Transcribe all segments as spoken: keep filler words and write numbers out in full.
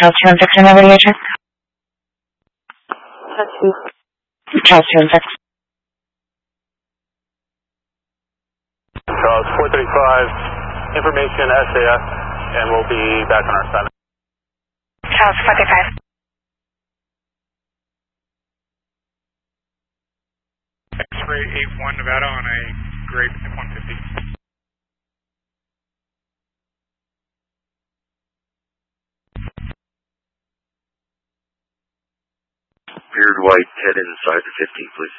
Charles two one six, and over to you, check. Charles two one six. Charles four thirty-five, information S A S, and we'll be back on our assignment. Charles four thirty-five. X-ray eight one Nevada on a grade one fifty. Beard white, head inside the fifty, please.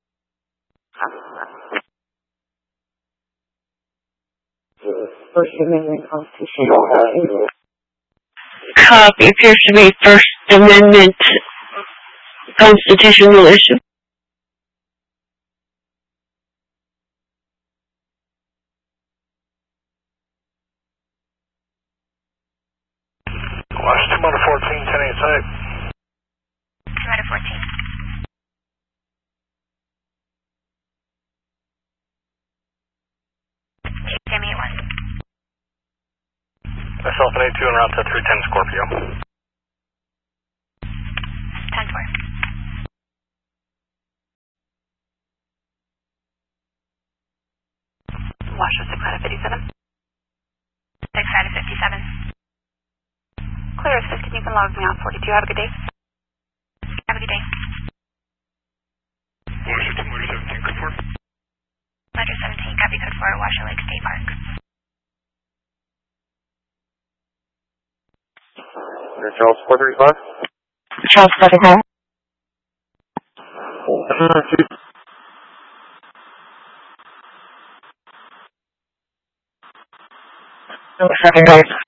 First Amendment Constitution. Copy. Appears to be First Amendment constitutional issue. Washington Motor fourteen, ten eight site. Motor fourteen. Sammy eight one. Myself and A two en route to three ten Scorpio. ten four. Washington Credit fifty-seven. six out of fifty-seven. Clear as fifteen, you can log me out forty-two. Have a good day. Have a good day. Washington Motor seventeen, code four. Motor seventeen, copy code four, Washoe Lake State Park. Charles four thirty-five? Charles four thirty-five. Second guys.